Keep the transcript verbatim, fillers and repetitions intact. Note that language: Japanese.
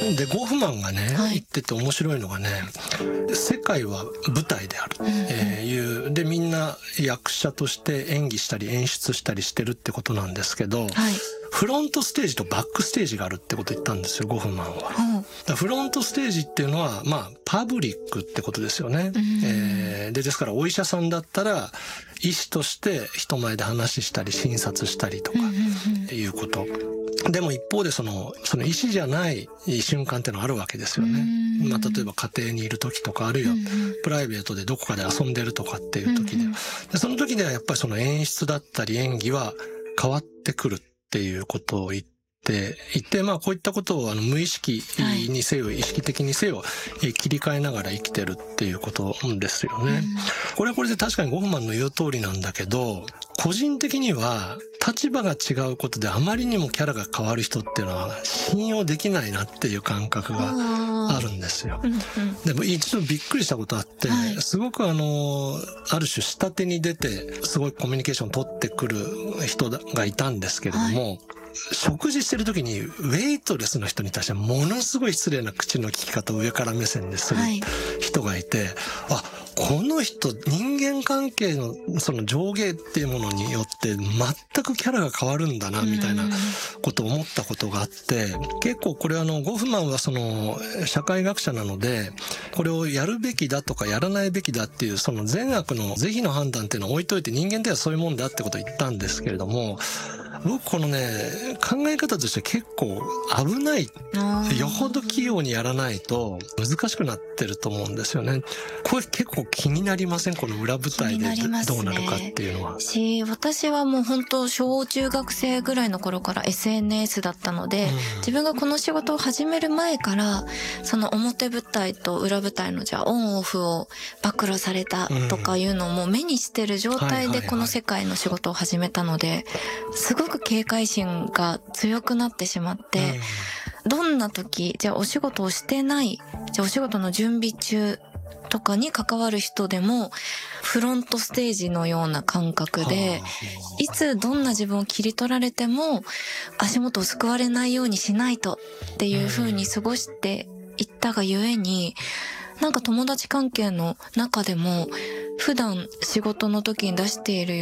でゴフマンがね、 はい、 言ってて面白いのがね、世界は舞台である、うんえー、いうでみんな役者として演技したり演出したりしてるってことなんですけど、はい、フロントステージとバックステージがあるってことを言ったんですよ、ゴフマンは。うん、フロントステージっていうのはまあパブリックってことですよね。うんえー、でですからお医者さんだったら医師として人前で話したり診察したりとかっていうこと。でも一方でその、その医師じゃない瞬間っていうのがあるわけですよね。まあ例えば家庭にいる時とか、あるいはプライベートでどこかで遊んでるとかっていう時で、でその時ではやっぱりその演出だったり演技は変わってくるっていうことを言って、いて、まあこういったことをあの無意識にせよ、意識的にせよ、切り替えながら生きてるっていうことですよね。これはこれで確かにゴフマンの言う通りなんだけど、個人的には立場が違うことであまりにもキャラが変わる人っていうのは信用できないなっていう感覚があるんですよ。でも一度びっくりしたことあって、すごくあの、ある種下手に出てすごいコミュニケーション取ってくる人がいたんですけれども、はい食事してる時にウェイトレスの人に対してものすごい失礼な口の利き方を上から目線でする人がいて、はい、あ、この人人間関係のその上下っていうものによって全くキャラが変わるんだなみたいなことを思ったことがあって、結構これあのゴフマンはその社会学者なのでこれをやるべきだとかやらないべきだっていうその善悪の是非の判断っていうのを置いといて、人間ではそういうもんだってことを言ったんですけれども、僕このね考え方として結構危ない、よほど器用にやらないと難しくなってると思うんですよね。これ結構気になりません？この裏舞台でどうなるかっていうのは。 し、私はもう本当小中学生ぐらいの頃から エスエヌエス だったので、うん、自分がこの仕事を始める前からその表舞台と裏舞台のじゃあオンオフを暴露されたとかいうのをもう目にしてる状態でこの世界の仕事を始めたので、すごく警戒心が強くなってしまって、うん、どんな時、じゃあお仕事をしてない、じゃあお仕事の準備中とかに関わる人でもフロントステージのような感覚で、いつどんな自分を切り取られても足元をすくわれないようにしないとっていう風に過ごしていったがゆえに、なんか友達関係の中でも普段仕事の時に出している